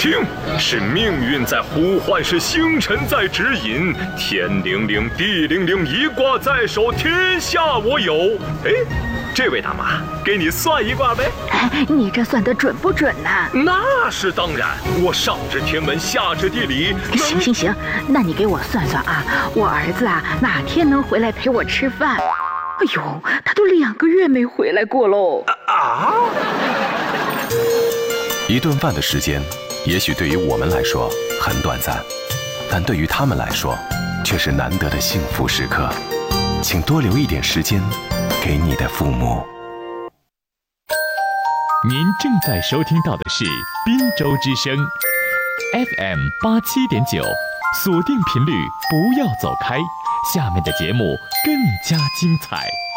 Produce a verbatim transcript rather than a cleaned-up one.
情，是命运在呼唤，是星辰在指引。天灵灵，地灵灵，一卦在手，天下我有。哎，这位大妈，给你算一卦呗。 哎，你这算得准不准呢？ 那是当然，我上知天文，下知地理。 行行行，那你给我算算啊，我儿子啊哪天能回来陪我吃饭？哎呦，他都两个月没回来过喽。 啊！ 一顿饭的时间，也许对于我们来说很短暂，但对于他们来说，却是难得的幸福时刻。请多留一点时间给你的父母。 您正在收听到的是滨州之声 F M 八七点九，锁定频率，不要走开。下面的节目更加精彩。